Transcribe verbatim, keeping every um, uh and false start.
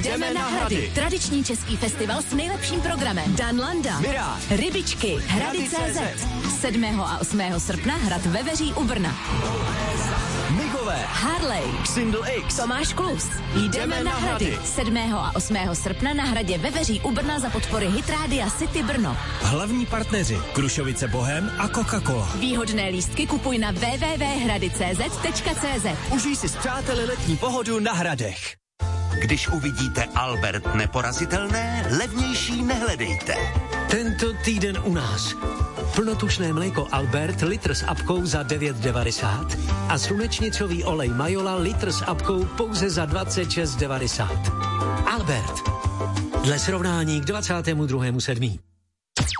Jdeme na Hrady. Tradiční český festival s nejlepším programem. Dan Landa, Miráž, Rybičky, Hrady tečka cé zet. sedmého a osmého srpna Hrad ve Veří u Brna. Migové, Harley, Single X, Tomáš Klus. Jdeme na Hrady. sedmého a osmého srpna na Hradě ve Veří u Brna za podpory Hit Rádia City Brno. Hlavní partneři Krušovice Bohem a Coca-Cola. Výhodné lístky kupuj na w w w tečka hrady tečka cé zet tečka cé zet. Užij si s přáteli letní pohodu na Hradech. Když uvidíte Albert neporazitelné, levnější nehledejte. Tento týden u nás. Plnotučné mléko Albert litr s apkou za devět devadesát a slunečnicový olej Majola litr s apkou pouze za dvacet šest devadesát. Albert. Dle srovnání k dvacátému druhému sedmý